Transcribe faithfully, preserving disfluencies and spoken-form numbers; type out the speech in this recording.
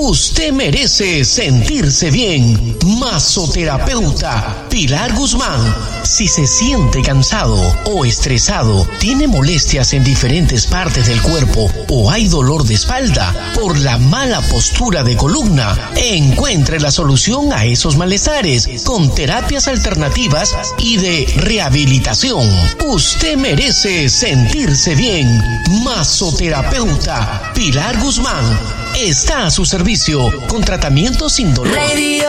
Usted merece sentirse bien. Masoterapeuta Pilar Guzmán. Si se siente cansado o estresado, tiene molestias en diferentes partes del cuerpo o hay dolor de espalda por la mala postura de columna, encuentre la solución a esos malestares con terapias alternativas y de rehabilitación. Usted merece sentirse bien. Masoterapeuta Pilar Guzmán está a su servicio con tratamiento sin dolor. Radio.